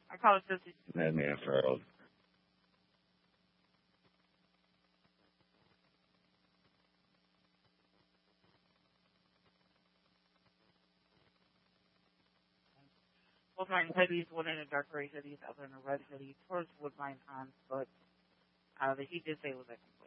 I call it sissy. That man furled. Both my hoodies, one in a dark gray hoodie, the other in a red hoodie. Towards wood mine on, but he did say it was like